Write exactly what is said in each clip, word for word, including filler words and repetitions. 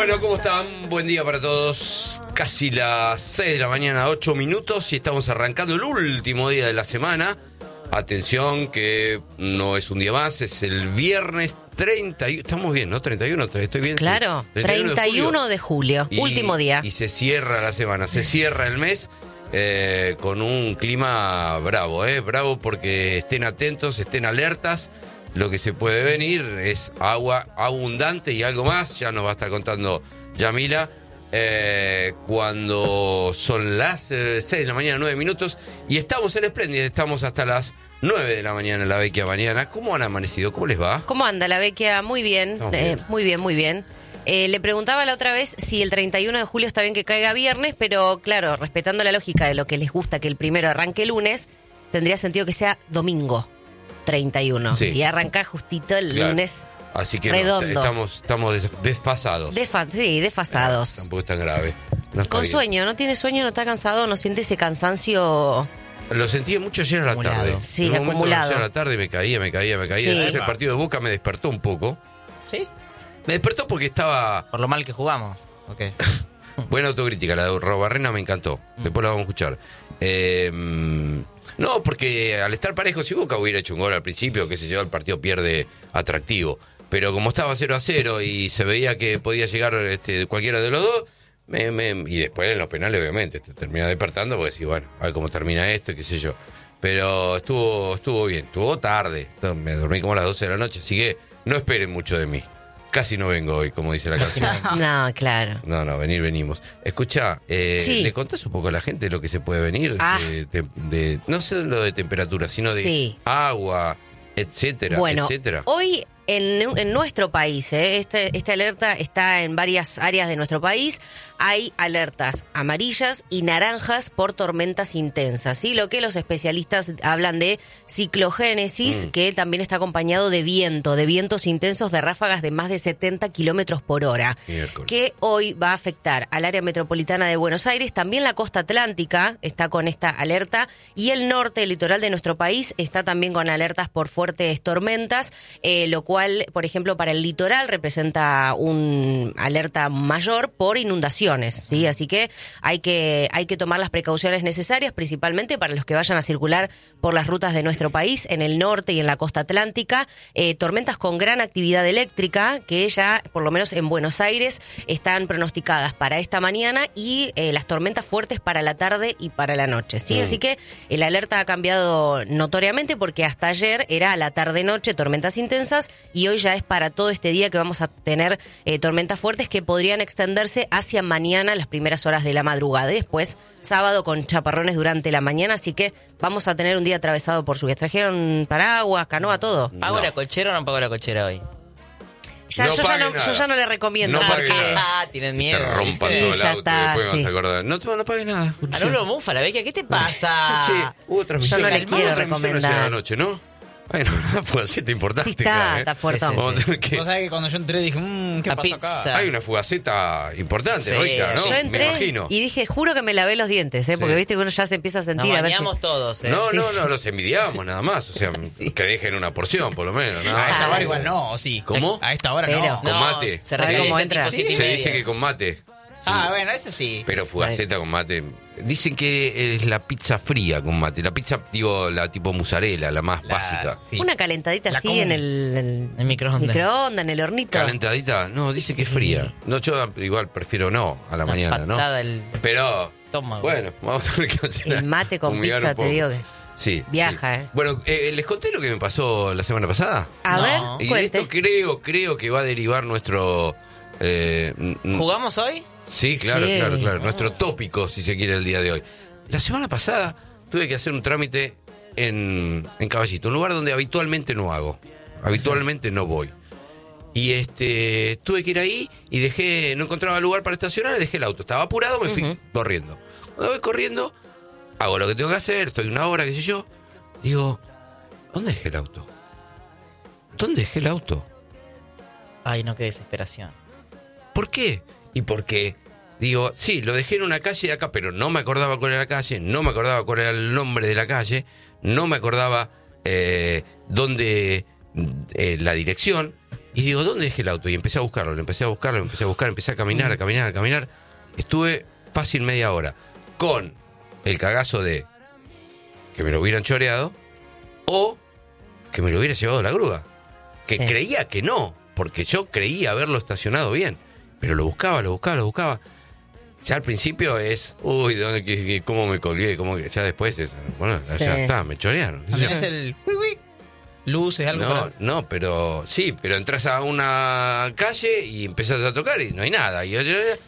Bueno, ¿cómo están? Buen día para todos. Casi las seis de la mañana, ocho minutos, y estamos arrancando el último día de la semana. Atención, que no es un día más, es el viernes treinta y uno. Estamos bien, ¿no? treinta y uno, ¿estoy bien? Claro, treinta y uno, treinta y uno de julio, y, último día. Y se cierra la semana, se cierra el mes eh, con un clima bravo, ¿eh? Bravo porque estén atentos, estén alertas. Lo que se puede venir es agua abundante y algo más, ya nos va a estar contando Yamila, eh, cuando son las eh, seis de la mañana, nueve minutos, y estamos en Espléndida, estamos hasta las nueve de la mañana en la Vecchia mañana. ¿Cómo han amanecido? ¿Cómo les va? ¿Cómo anda la Vecchia? Muy bien, eh, bien. muy bien, muy bien. Eh, le preguntaba la otra vez si el treinta y uno de julio está bien que caiga viernes, pero claro, respetando la lógica de lo que les gusta que el primero arranque lunes, tendría sentido que sea domingo treinta y uno, sí. Y arrancar justito el claro. lunes. Así que redondo. No, estamos, estamos des, desfasados. Desfa sí, desfasados. Eh, tampoco es tan grave. No Con bien. Sueño, ¿no tiene sueño? ¿No está cansado? ¿No siente ese cansancio? Lo sentí mucho ayer a la acumulado. tarde. Sí, en un acumulado. Ayer a la tarde me caía, me caía, me caía. Sí. Entonces el partido de Boca me despertó un poco. ¿Sí? Me despertó porque estaba... Por lo mal que jugamos. Okay. Buena autocrítica, la de Robarrena me encantó. Mm. Después la vamos a escuchar. Eh... No, porque al estar parejo, si Boca hubiera hecho un gol al principio, qué sé yo, el partido pierde atractivo. Pero como estaba cero a cero y se veía que podía llegar este, cualquiera de los dos, me, me, y después en los penales, obviamente, te termina despertando porque sí, bueno, a ver cómo termina esto y qué sé yo. Pero estuvo estuvo bien, estuvo tarde, me dormí como a las doce de la noche, así que no esperen mucho de mí. Casi no vengo hoy, como dice la canción. No, claro. No, no, venir, venimos. Escucha, eh, sí. ¿le contás un poco a la gente lo que se puede venir? Ah. De, de, de, no sé lo de temperatura, sino de sí. agua, etcétera, bueno, etcétera. Hoy en, en nuestro país, ¿eh? este, esta alerta está en varias áreas de nuestro país. Hay alertas amarillas y naranjas por tormentas intensas, ¿sí? Lo que los especialistas hablan de ciclogénesis, mm. que también está acompañado de viento, de vientos intensos de ráfagas de más de setenta kilómetros por hora, Miércoles. Que hoy va a afectar al área metropolitana de Buenos Aires. También la costa atlántica está con esta alerta y el norte, el litoral de nuestro país, está también con alertas por fuertes tormentas, eh, lo cual, por ejemplo, para el litoral representa una alerta mayor por inundación. ¿Sí? Así que hay que hay que tomar las precauciones necesarias, principalmente para los que vayan a circular por las rutas de nuestro país, en el norte y en la costa atlántica. Eh, tormentas con gran actividad eléctrica, que ya, por lo menos en Buenos Aires, están pronosticadas para esta mañana, y eh, las tormentas fuertes para la tarde y para la noche. ¿Sí? Mm. Así que el alerta ha cambiado notoriamente, porque hasta ayer era a la tarde-noche tormentas intensas, y hoy ya es para todo este día que vamos a tener eh, tormentas fuertes que podrían extenderse hacia mañana. Mañana, las primeras horas de la madrugada, y después sábado con chaparrones durante la mañana, así que vamos a tener un día atravesado por lluvias. ¿Trajeron paraguas, canoa, todo? ¿Pago no. la cochera o no pago la cochera hoy? Ya, no yo, ya no, yo ya no le recomiendo, no porque... Ah, tienen miedo. Te rompan sí, todo el ya auto, está, después sí. vas a acordar. No, no, no pagues nada. A no lo mufa, la Vecchia, ¿qué te pasa? Sí, hubo transmisión. Yo no le quiero recomendar. La noche, ¿no? Ay, no, una fugaceta importante. Sí está, acá, ¿eh? está fuerte. Sí, sí, sí. Que... Vos sabés que cuando yo entré dije, mmm, ¿qué la pasó pizza. acá? Hay una fugaceta importante, Sí. rica, ¿no? Yo entré Me imagino. y dije, juro que me lavé los dientes, ¿eh? Porque Sí. viste que uno ya se empieza a sentir. Nos a ver bañamos si... todos, ¿eh? No, Sí, no, sí. no, los envidiamos nada más. O sea, Sí. que dejen una porción, por lo menos. ¿no? A esta Ah, hora igual no, ¿o sí? ¿Cómo? A esta hora Pero- no. Con No, mate. Se ¿Sabe refiere cómo a entra? tipo siete y Se media. dice que con mate. Ah, bueno, eso sí. Pero fugaceta con mate. Dicen que es la pizza fría con mate. La pizza, digo, la tipo mozzarella, la más La- básica. sí. Una calentadita La así común. en el, el En microondas. microondas, en el hornito. ¿Calentadita? No, dice que es fría. No, yo igual prefiero no a la Una mañana, ¿no? patada el Pero, estómago. bueno, vamos a tener que hacer. El mate con fumigar pizza, un te poco. digo que... Sí. Viaja, sí. ¿eh? Bueno, eh, les conté lo que me pasó la semana pasada. A No. ver, Y de cuente. esto creo, creo que va a derivar nuestro... eh, n- ¿Jugamos hoy? Sí, claro, Sí. claro, claro. Nuestro tópico, si se quiere, el día de hoy. La semana pasada tuve que hacer un trámite en, en Caballito, un lugar donde habitualmente no hago. Habitualmente no voy. Y este tuve que ir ahí y dejé, no encontraba lugar para estacionar y dejé el auto. Estaba apurado, me fui Ujú. corriendo. Cuando voy corriendo, hago lo que tengo que hacer, estoy una hora, qué sé yo. Digo, ¿dónde dejé el auto? ¿Dónde dejé el auto? Ay, no, qué desesperación. ¿Por qué? Y porque, digo, sí, lo dejé en una calle de acá, pero no me acordaba cuál era la calle, no me acordaba cuál era el nombre de la calle, no me acordaba eh, dónde eh, la dirección y digo, ¿dónde dejé el auto? Y empecé a buscarlo, lo empecé a buscarlo, lo empecé a buscar, empecé a caminar, a caminar, a caminar. Estuve fácil media hora con el cagazo de que me lo hubieran choreado o que me lo hubiera llevado la grúa. Que Sí. creía que no, porque yo creía haberlo estacionado bien, pero lo buscaba, lo buscaba, lo buscaba. Ya al principio es, uy, ¿de dónde, qué, qué, cómo me colgué? ¿Cómo que? Ya después, es, bueno, Sí. ya está, me chorearon. ¿No tenés el uy, uy, luces, algo? No, para- no, pero sí, pero entras a una calle y empezás a tocar y no hay nada. Y,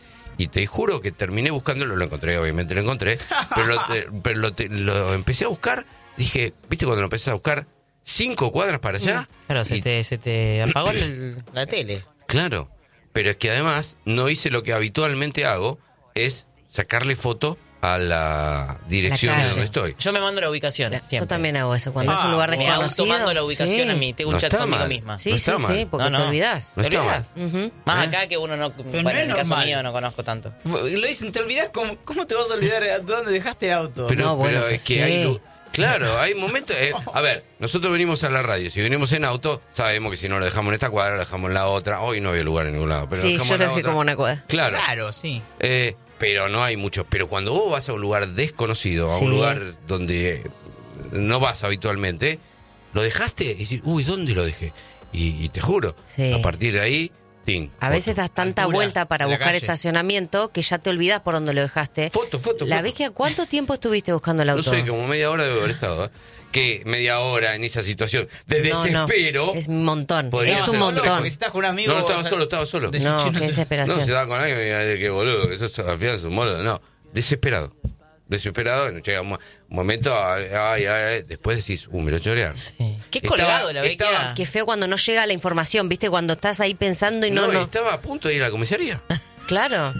y te juro que terminé buscándolo, lo encontré, obviamente lo encontré, pero lo, te- pero lo, te- lo empecé a buscar, dije, ¿viste cuando lo empecé a buscar? Cinco cuadras para allá. Claro, se y- te, se te apagó el- la tele. Claro, pero es que además no hice lo que habitualmente hago, es sacarle foto a la dirección de calle. donde estoy. Yo me mando la ubicación, Yo siempre. también hago eso. Cuando Sí. es un lugar Ah, Me desconocido. automando la ubicación sí. a mí. Tengo un No chat está conmigo mal. misma. Sí, No sí, está sí, mal. porque No, no. te olvidás. No ¿Te está olvidás? Ujú. Más ¿Eh? acá que uno no... no Bueno, en es el caso normal. mío no conozco tanto. Lo dicen, te olvidás, ¿cómo, cómo te vas a olvidar a dónde dejaste el auto? Pero, No, bueno, pero es que sí. hay... lu- Claro, hay momentos... eh, a ver, nosotros venimos a la radio. Si venimos en auto, sabemos que si no lo dejamos en esta cuadra, lo dejamos en la otra. Hoy no había lugar en ningún lado. Pero Sí, lo dejamos yo en la lo dejé otra. como una cuadra. Claro. Claro, sí. Eh, pero no hay muchos. Pero cuando vos vas a un lugar desconocido, a Sí. un lugar donde eh, no vas habitualmente, lo dejaste y decís, uy, ¿dónde lo dejé? Y, y te juro, Sí. a partir de ahí, ting, A veces das tanta Altura vuelta para de la buscar calle. estacionamiento que ya te olvidas por dónde lo dejaste. Foto, foto, ¿La foto. vez que cuánto tiempo estuviste buscando el No auto? sé, como media hora debe haber estado. ¿eh? Que media hora en esa situación de No, no, desespero. es un montón. Podría Es un ser Solo, montón. porque si estás con un amigo... No, no, estaba o sea, solo, estaba solo. de- No, yo no qué sé. desesperación. No, se daba con alguien y me decía, qué boludo, eso es, al final es un boludo. No, desesperado. Desesperado, y llega un, mo- un momento, ay, ay, ay, después decís, uh, me lo chorearon. Sí. Qué Estaba- colgado la estaba- beca. Qué feo cuando no llega la información, ¿viste? Cuando estás ahí pensando y no, No, no. estaba a punto de ir a la comisaría. Claro.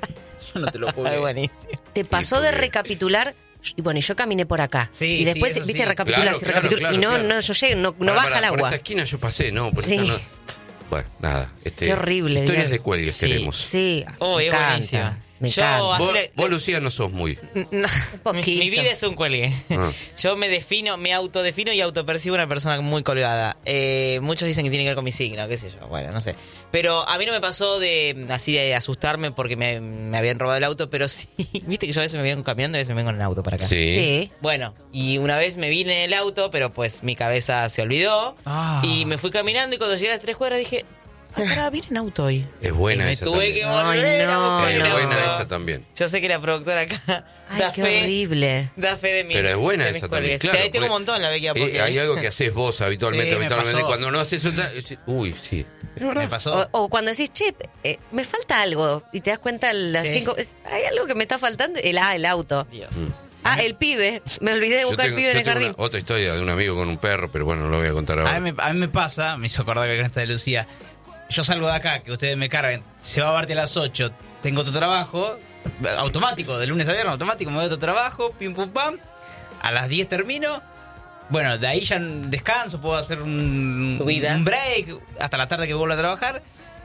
Yo no te lo puedo Ay, creer. buenísimo. Te pasó Sí, de porque- recapitular. Y bueno, y yo caminé por acá. Sí, y después, sí, eso viste, sí. recapitulas Claro, y claro, recapitulas. claro, y no, claro. no, yo llego, no, no Pará, baja pará, el Por agua. esta esquina yo pasé, no, por Sí. esta no. Bueno, nada. Este, Qué horrible, Historias Dios. de cuelgues Sí. queremos. Sí, Oh, me es encanta. buenísima. Me Yo encanta. así Vos, le- vos, Lucía, no sos muy. No, mi, poquito. mi vida es un cuelgue. Ah. Yo me defino, me autodefino y autopercibo una persona muy colgada. Eh, muchos dicen que tiene que ver con mi signo, qué sé yo, bueno, no sé. Pero a mí no me pasó de así de asustarme porque me, me habían robado el auto, pero sí, viste que yo a veces me vengo caminando y a veces me vengo en el auto para acá. Sí. Sí. Bueno, y una vez me vine en el auto, pero pues mi cabeza se olvidó. Ah. Y me fui caminando y cuando llegué a las tres cuadras dije, ah, pará, vine en auto hoy. Es buena y me esa tuve también. que Ay, volver a no, buscar Es el no. buena auto. esa también. Yo sé que la productora acá Ay, da qué fe. horrible. Da fe de mis Pero es buena de mis esa también. cuelgues. Claro, Te- ahí tengo un porque, montón la bequia eh, porque hay algo que haces vos habitualmente, Sí, me habitualmente. pasó. Cuando no haces otra. es- Uy, sí. Es verdad. Me pasó. O, o cuando decís, che, eh, me falta algo. Y te das cuenta a las Sí. cinco. es- hay algo que me está faltando. El ah, el auto. Dios. Ah, el pibe. Me olvidé de Yo buscar tengo, el pibe en yo el tengo jardín. una- otra historia de un amigo con un perro, pero bueno, no lo voy a contar ahora. A mí, me, a mí me pasa, me hizo acordar que con esta de Lucía. Yo salgo de acá, que ustedes me cargan, se va a verte a las ocho, tengo otro trabajo, automático, de lunes a viernes, automático, me voy a otro trabajo, pim pum pam, a las diez termino. Bueno, de ahí ya descanso, puedo hacer un, Tu vida. un break hasta la tarde que vuelvo a trabajar.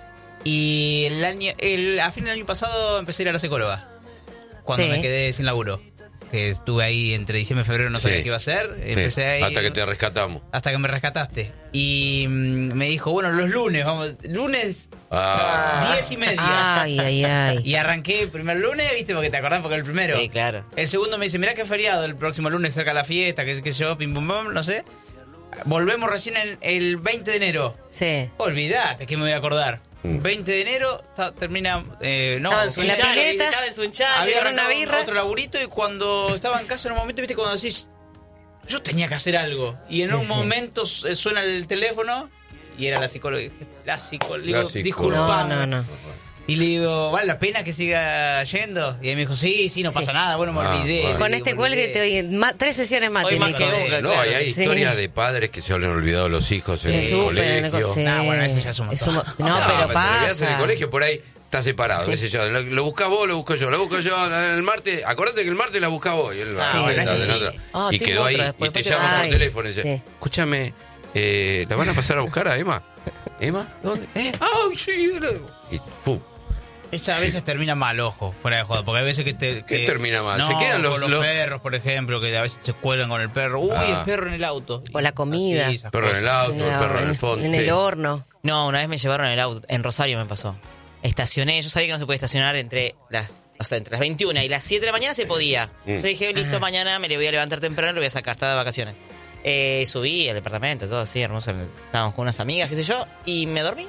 Y el año, el, a fin del año pasado empecé a ir a la psicóloga. Cuando Sí. me quedé sin laburo. Que estuve ahí entre diciembre y febrero, no sabía Sí. qué iba a hacer. Sí, Empecé a ir, hasta que te rescatamos. hasta que me rescataste. Y mm, me dijo, bueno, los lunes, vamos, lunes Ah, diez y media. Ay, ay, ay. Y arranqué el primer lunes, viste, porque te acordás porque era el primero. Sí, claro. El segundo me dice, mirá qué feriado, el próximo lunes cerca de la fiesta, que, que yo, pim pum pam, no sé. Volvemos recién el, el veinte de enero. Sí. Olvídate que me voy a acordar. Mm. veinte de enero ta- termina, eh, no, Estaba en su en la chale, pileta. estaba en su chale. había agarró una arrancado birra. otro laburito y cuando estaba en casa en un momento, viste, cuando decís, yo tenía que hacer algo. Y en Sí, un sí. momento su- suena el teléfono y era la psicóloga. Y dije, la psicóloga, La digo, psicóloga. disculpame. No, no, no. Y le digo, ¿vale la pena que siga yendo? Y él me dijo, sí, sí, no Sí. pasa nada, bueno, me Ah, olvidé. bueno. Con Le este digo, me cuelgue te olvidé. oí ma- tres sesiones más. Hoy te más indico. que nunca. no, claro. hay, hay Sí. historias de padres que se habían olvidado los hijos en Sí, el súper, en el colegio. co- sí. Nah, bueno, eso ya es un Es montón. un- No, No, pero te olvidás en el pasa. colegio, por ahí está separado, Sí. qué sé yo. Lo, lo buscas vos, lo busco yo, lo busco yo el martes. Acordate que el martes la buscas vos. Y, él, Ah, ah, bueno, está eso en sí. otra. Ah, y tengo quedó ahí otra, y después te te llama por Ay, teléfono y dice, sí. escúchame, eh, ¿la van a pasar a buscar a Emma? ¿Emma? ¿Dónde? ¿Eh? ¡Ay, sí! Y pum. Ella a veces termina mal, ojo, fuera de joda, porque hay veces que te... ¿Qué que- termina mal? No, Se quedan los- con los, los- perros, por ejemplo, que a veces se cuelgan con el perro. Uy, Ah. el perro en el auto. O la comida. Así, esas Perro en el cosas. auto, el perro en el fondo. En el sí. horno. No, una vez me llevaron en el auto, en Rosario me pasó. Estacioné, yo sabía que no se puede estacionar entre las, o sea, entre las veintiuna y las siete de la mañana se podía. Mm. Yo dije, listo, mañana me le voy a levantar temprano y lo voy a sacar, estaba de vacaciones. Eh, subí al departamento, todo así, hermoso. Estábamos con unas amigas, qué sé yo, y me dormí.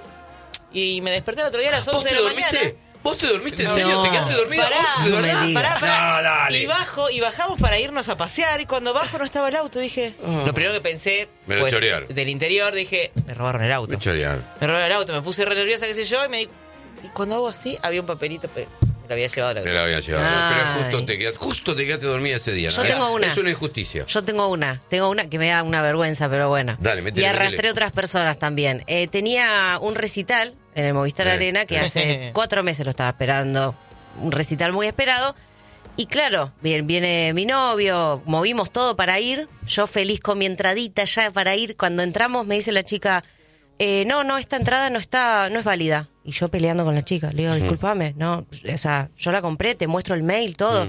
Y me desperté el otro día a las ¿Vos once te de la dormiste? mañana. ¿Vos te dormiste en No. serio? ¿Te quedaste dormida? Pará, ¿Vos te no me dormiste? digas. Pará, pará. No, dale. Y bajo, y bajamos para irnos a pasear, y cuando bajo no estaba el auto, dije. Ah. Lo primero que pensé, Me lo pues, chorearon. del interior, dije, me robaron el auto. Me chorearon. Me robaron el auto, me puse re nerviosa, qué sé yo, y me di- y cuando hago así, había un papelito, pero me lo había llevado el auto. Te la habían llevado. Ay. Pero justo te, quedaste, justo te quedaste dormida ese día. Yo ¿no? tengo una. Es una injusticia. Yo tengo una, tengo una que me da una vergüenza, pero bueno. Dale, métele, y arrastré métele. otras personas también. Eh, tenía un recital en el Movistar Eh, Arena que eh. hace cuatro meses lo estaba esperando. Un recital muy esperado. Y claro, bien, viene mi novio, movimos todo para ir. Yo feliz con mi entradita ya para ir. Cuando entramos me dice la chica, eh, no, no, esta entrada no está, no es válida. Y yo peleando con la chica, le digo, discúlpame, no, o sea, yo la compré, te muestro el mail, todo. Mm.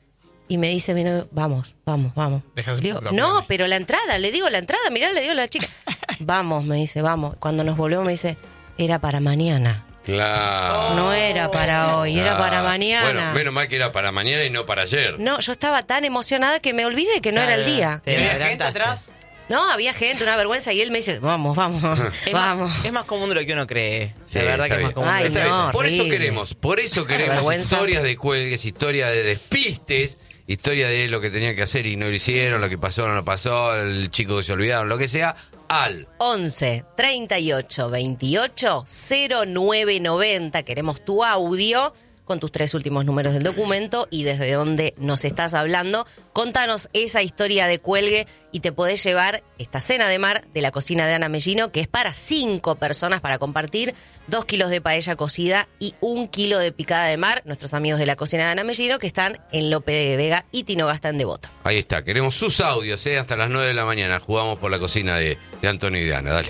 Y me dice mi novio, vamos, vamos, vamos. Deja ese Le digo, problema. no, pero la entrada, le digo la entrada, mirá, le digo a la chica. Vamos, me dice, vamos. Cuando nos volvemos me dice, era para mañana. Claro. No era para hoy, era Ah. para mañana. Bueno, menos mal que era para mañana y no para ayer. No, yo estaba tan emocionada que me olvidé que no era el día. Te ¿Y había gente adelantaste. atrás? No, había gente, una vergüenza, y él me dice, vamos, vamos, Es vamos. Más, es más común de lo que uno cree. Sí, de verdad está que es más bien. común. Ay, de lo que Está uno no, bien. Por eso horrible. queremos, por eso queremos vergüenza. historias de cuelgues, historias de despistes, historia de lo que tenían que hacer y no lo hicieron, lo que pasó no lo pasó, el chico que se olvidaron, lo que sea, al once, treinta y ocho, veintiocho, cero nueve noventa. Queremos tu audio con tus tres últimos números del documento y desde dónde nos estás hablando. Contanos esa historia de cuelgue y te podés llevar esta cena de mar de la cocina de Ana Mellino, que es para cinco personas para compartir, dos kilos de paella cocida y un kilo de picada de mar. Nuestros amigos de la cocina de Ana Mellino que están en Lope de Vega y Tinogasta en Devoto. Ahí está, queremos sus audios, ¿eh? Hasta las nueve de la mañana jugamos por la cocina de, de Antonio y de Ana, dale.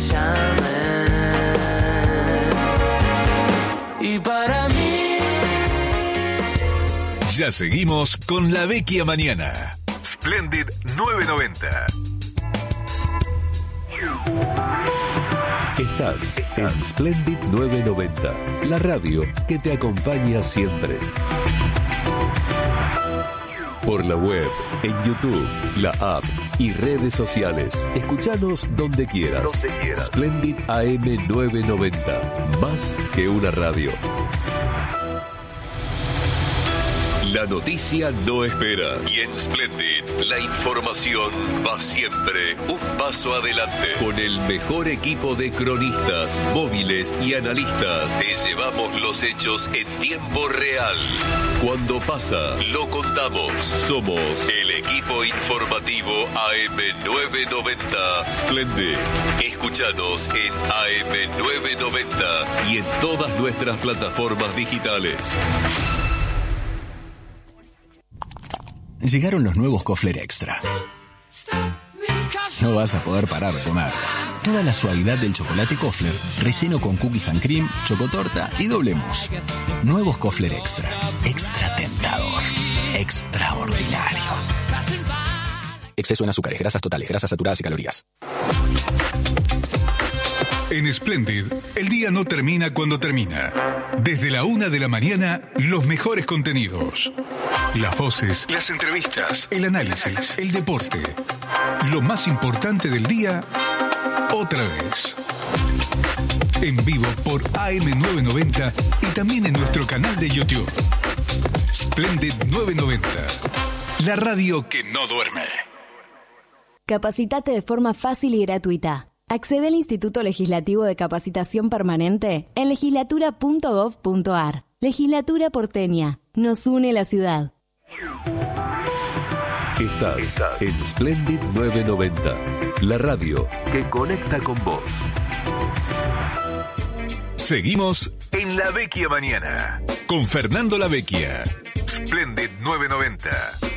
Y para mí Ya seguimos con La Vecchia Mañana. Splendid nueve noventa. Estás en Splendid nueve noventa, la radio que te acompaña siempre. Por la web, en YouTube, la app y redes sociales. Escuchanos donde quieras. Donde quieras. Splendid A M nueve noventa, más que una radio. La noticia no espera y en Splendid la información va siempre un paso adelante. Con el mejor equipo de cronistas, móviles y analistas te llevamos los hechos en tiempo real. Cuando pasa, lo contamos. Somos el equipo informativo A M nueve noventa Splendid. Escúchanos en A M nueve noventa y en todas nuestras plataformas digitales. Llegaron los nuevos Kofler Extra. No vas a poder parar de comer. Toda la suavidad del chocolate Kofler, relleno con cookies and cream, chocotorta y doble mousse. Nuevos Kofler Extra. Extra tentador. Extraordinario. Exceso en azúcares, grasas totales, grasas saturadas y calorías. En Splendid, el día no termina cuando termina. Desde la una de la mañana, los mejores contenidos. Las voces, las entrevistas, el análisis, el deporte. Lo más importante del día, otra vez. En vivo por A M nueve noventa y también en nuestro canal de YouTube. Splendid nueve noventa. La radio que no duerme. Capacitate de forma fácil y gratuita. Accede al Instituto Legislativo de Capacitación Permanente en legislatura punto gov punto ar. Legislatura porteña. Nos une la ciudad. Estás en Splendid nueve noventa, la radio que conecta con vos. Seguimos en La Vecchia Mañana con Fernando La Vecchia. Splendid nueve noventa.